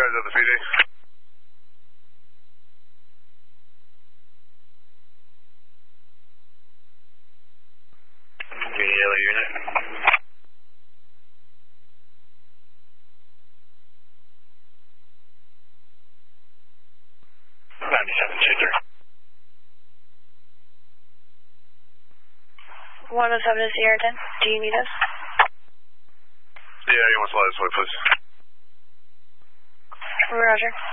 guys at the PD? Yellow unit. 107 to Sierra 10. Do you need us? Yeah, you want to slide this way, please. Roger.